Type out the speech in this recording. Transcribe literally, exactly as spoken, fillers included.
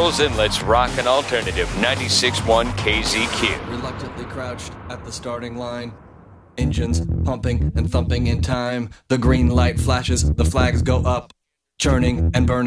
girls, and let's rock an alternative. ninety-six point one K Z Q. Reluctantly crouched at the starting line. Engines pumping and thumping in time. The green light flashes, the flags go up, churning and burning.